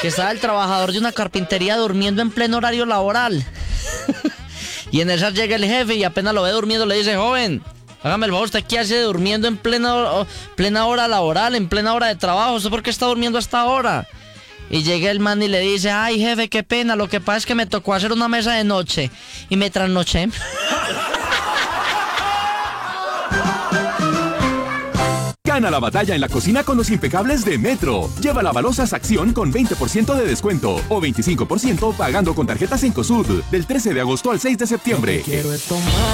que estaba el trabajador de una carpintería durmiendo en pleno horario laboral. Y en esas llega el jefe y apenas lo ve durmiendo le dice: joven, hágame el favor, ¿usted qué hace durmiendo en plena hora laboral, en plena hora de trabajo? ¿Usted por qué está durmiendo hasta ahora? Y llega el man y le dice: ay, jefe, qué pena, lo que pasa es que me tocó hacer una mesa de noche y me trasnoché. Gana la batalla en la cocina con los impecables de Metro. Lleva la balosas Acción con 20% de descuento o 25% pagando con tarjetas Cencosud del 13 de agosto al 6 de septiembre.